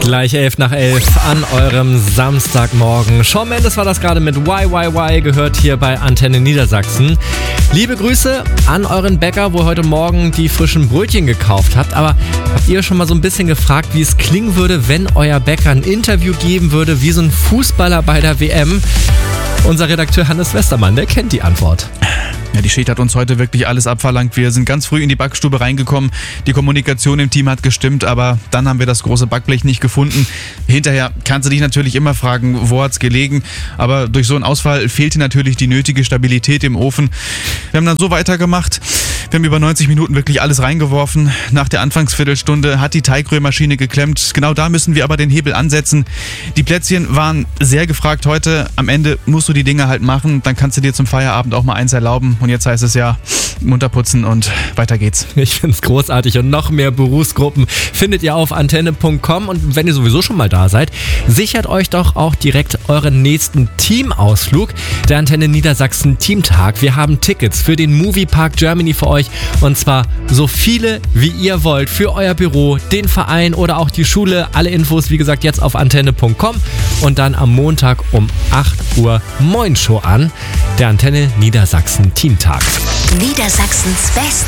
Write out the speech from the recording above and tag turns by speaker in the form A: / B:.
A: Gleich 11:11 an eurem Samstagmorgen. Shawn Mendes war das gerade mit Why, gehört hier bei Antenne Niedersachsen. Liebe Grüße an euren Bäcker, wo ihr heute Morgen die frischen Brötchen gekauft habt. Aber habt ihr schon mal so ein bisschen gefragt, wie es klingen würde, wenn euer Bäcker ein Interview geben würde, wie so ein Fußballer bei der WM? Unser Redakteur Hannes Westermann, der kennt die Antwort.
B: Ja, die Schicht hat uns heute wirklich alles abverlangt. Wir sind ganz früh in die Backstube reingekommen. Die Kommunikation im Team hat gestimmt, aber dann haben wir das große Backblech nicht gefunden. Hinterher kannst du dich natürlich immer fragen, wo hat's gelegen? Aber durch so einen Ausfall fehlte natürlich die nötige Stabilität im Ofen. Wir haben dann so weitergemacht. Wir haben über 90 Minuten wirklich alles reingeworfen. Nach der Anfangsviertelstunde hat die Teigrührmaschine geklemmt. Genau da müssen wir aber den Hebel ansetzen. Die Plätzchen waren sehr gefragt heute. Am Ende musst du die Dinge halt machen. Dann kannst du dir zum Feierabend auch mal eins erlauben. Und jetzt heißt es ja, munter putzen und weiter geht's.
A: Ich finde es großartig und noch mehr Berufsgruppen findet ihr auf antenne.com. Und wenn ihr sowieso schon mal da seid, sichert euch doch auch direkt euren nächsten Teamausflug. Der Antenne Niedersachsen Teamtag. Wir haben Tickets für den Moviepark Germany für euch. Und zwar so viele, wie ihr wollt. Für euer Büro, den Verein oder auch die Schule. Alle Infos, wie gesagt, jetzt auf antenne.com. Und dann am Montag um 8 Uhr Moin Show an. Der Antenne Niedersachsen Teamtag.
C: Niedersachsens Best